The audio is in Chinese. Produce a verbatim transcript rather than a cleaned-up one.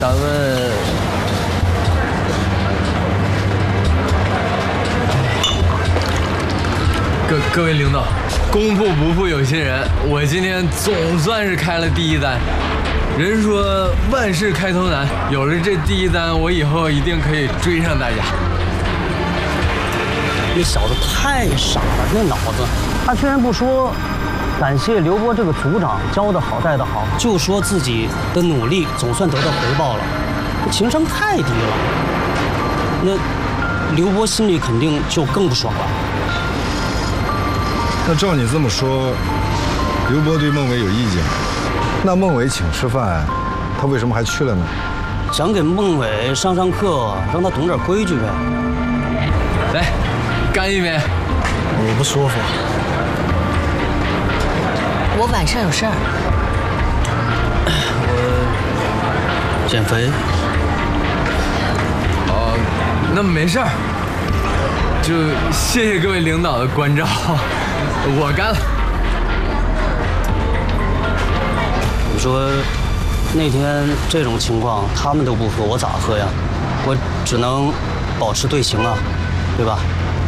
咱们各各位领导，功夫不负有心人，我今天总算是开了第一单。人说万事开头难，有了这第一单，我以后一定可以追上大家。 那小子太傻了，那脑子，他居然不说感谢刘波这个组长教的好带的好，就说自己的努力总算得到回报了，情商太低了。那刘波心里肯定就更不爽了。 那照你这么说，刘波对孟伟有意见，那孟伟请吃饭，他为什么还去了呢？ 想给孟伟上上课，让他懂点规矩呗。 来，干一杯。 我不舒服。 我晚上有事儿。 我减肥。 哦，那没事儿。就谢谢各位领导的关照，我干了。 你说那天这种情况，他们都不喝，我咋喝呀？我只能保持队形啊，对吧？